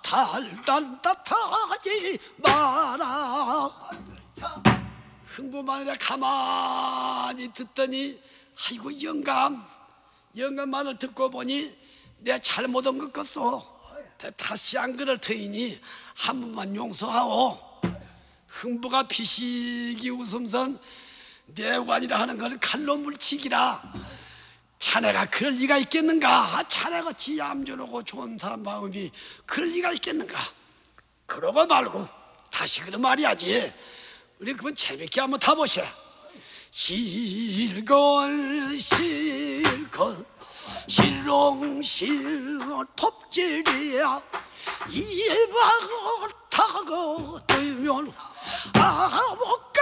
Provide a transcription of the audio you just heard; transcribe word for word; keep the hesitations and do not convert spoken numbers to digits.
탈단탓하지 마라. 흥부마늘에 가만히 듣더니 아이고 영감, 영감 말을 듣고 보니 내가 잘못한 것 같소. 다시 안 그럴 터이니 한 번만 용서하오. 흥부가 비시기 웃음선 내관이라 하는 걸 칼로 물치기라. 자네가 그럴 리가 있겠는가? 자네같이 얌전하고 좋은 사람 마음이 그럴 리가 있겠는가? 그러고 말고 다시 그런 말이야지. 우리 그건 재밌게 한번 타보셔. 실걸 실걸 실롱실롱 톱질이야. 이박을 타고 뜨면 아목